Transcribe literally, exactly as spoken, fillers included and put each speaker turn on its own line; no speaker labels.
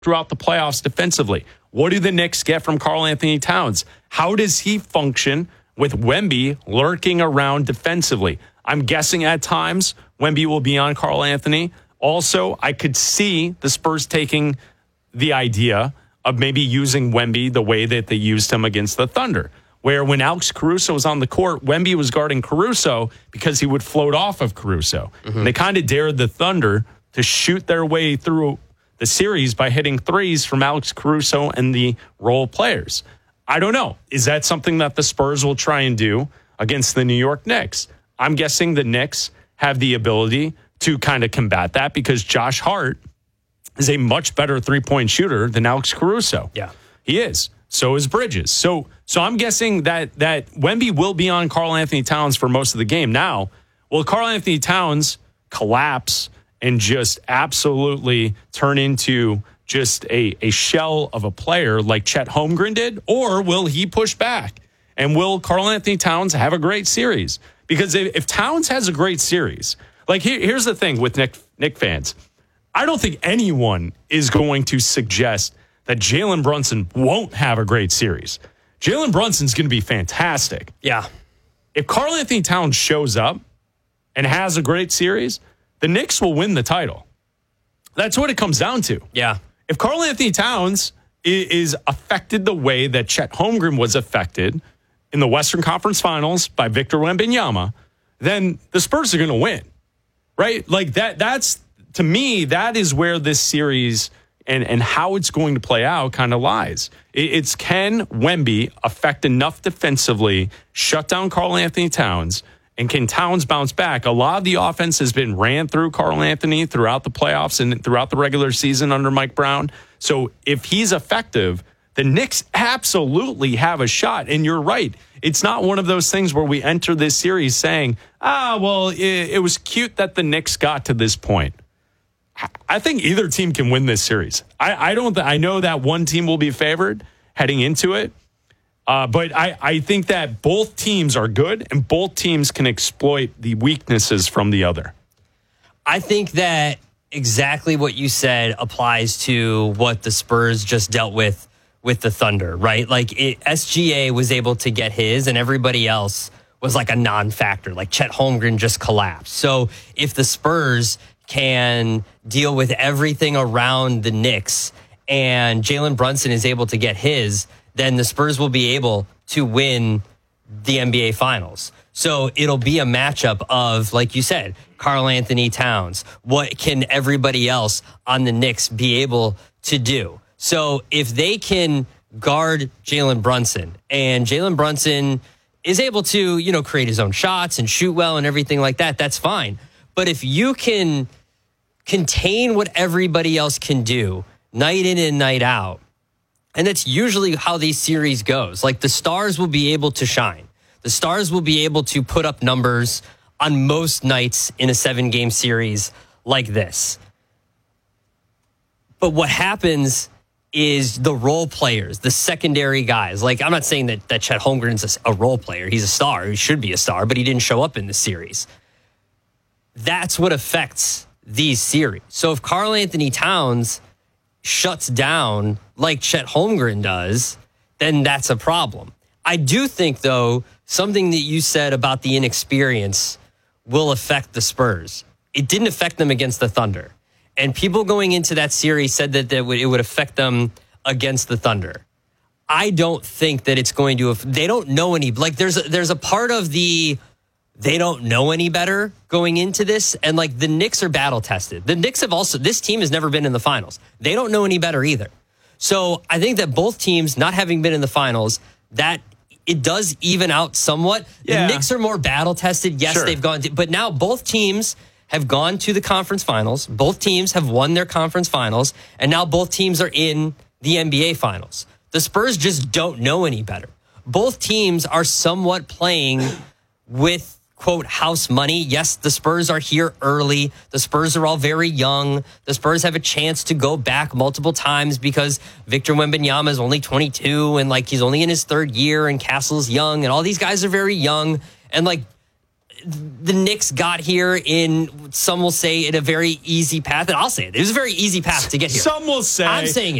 throughout the playoffs defensively. What do the Knicks get from Karl Anthony Towns? How does he function with Wemby lurking around defensively? I'm guessing at times Wemby will be on Karl Anthony. Also, I could see the Spurs taking the idea of maybe using Wemby the way that they used him against the Thunder, where when Alex Caruso was on the court, Wemby was guarding Caruso because he would float off of Caruso. Mm-hmm. And they kind of dared the Thunder to shoot their way through the series by hitting threes from Alex Caruso and the role players. I don't know. Is that something that the Spurs will try and do against the New York Knicks? I'm guessing the Knicks have the ability to kind of combat that because Josh Hart is a much better three-point shooter than Alex Caruso.
Yeah.
He is. So is Bridges. So so I'm guessing that that Wemby will be on Karl Anthony Towns for most of the game. Now, will Karl Anthony Towns collapse and just absolutely turn into just a, a shell of a player like Chet Holmgren did? Or will he push back? And will Karl Anthony Towns have a great series? Because if, if Towns has a great series, like here, here's the thing with Knick, Knick fans. I don't think anyone is going to suggest that Jalen Brunson won't have a great series. Jalen Brunson's going to be fantastic.
Yeah.
If Karl Anthony Towns shows up and has a great series, the Knicks will win the title. That's what it comes down to.
Yeah.
If Karl Anthony Towns is affected the way that Chet Holmgren was affected in the Western Conference Finals by Victor Wembanyama, then the Spurs are going to win, right? Like that. That's, to me, that is where this series and, and how it's going to play out kind of lies. It's can Wemby affect enough defensively, shut down Karl Anthony Towns, and can Towns bounce back? A lot of the offense has been ran through Karl Anthony throughout the playoffs and throughout the regular season under Mike Brown. So if he's effective, the Knicks absolutely have a shot. And you're right. It's not one of those things where we enter this series saying, ah, well, it, it was cute that the Knicks got to this point. I think either team can win this series. I, I don't. I know that one team will be favored heading into it. Uh, but I, I think that both teams are good and both teams can exploit the weaknesses from the other.
I think that exactly what you said applies to what the Spurs just dealt with with the Thunder, right? Like it, S G A was able to get his and everybody else was like a non-factor. Like Chet Holmgren just collapsed. So if the Spurs can deal with everything around the Knicks and Jalen Brunson is able to get his, then the Spurs will be able to win the N B A Finals. So it'll be a matchup of, like you said, Karl Anthony Towns. What can everybody else on the Knicks be able to do? So if they can guard Jalen Brunson and Jalen Brunson is able to, you know, create his own shots and shoot well and everything like that, that's fine. But if you can contain what everybody else can do night in and night out, and that's usually how these series goes. Like the stars will be able to shine. The stars will be able to put up numbers on most nights in a seven-game series like this. But what happens is the role players, the secondary guys. Like I'm not saying that, that Chet Holmgren's a, a role player. He's a star. He should be a star, but he didn't show up in the series. That's what affects these series. So if Karl Anthony Towns shuts down like Chet Holmgren does, then that's a problem. I do think, though, something that you said about the inexperience will affect the Spurs. It didn't affect them against the Thunder. And people going into that series said that it would affect them against the Thunder. I don't think that it's going to. They don't know any. Like there's a, there's a part of the they don't know any better going into this, and like the Knicks are battle tested. The Knicks have also. This team has never been in the finals. They don't know any better either. So I think that both teams not having been in the finals, that it does even out somewhat.
Yeah.
The Knicks are more battle tested. Yes,
sure.
they've gone, to, but now both teams have gone to the conference finals. Both teams have won their conference finals, and now both teams are in the N B A finals. The Spurs just don't know any better. Both teams are somewhat playing with, quote, house money. Yes, the Spurs are here early. The Spurs are all very young. The Spurs have a chance to go back multiple times because Victor Wembanyama is only twenty-two and like he's only in his third year and Castle's young and all these guys are very young. And like the Knicks got here in, some will say, in a very easy path. And I'll say it. It was a very easy path to get here.
Some will say.
I'm saying it.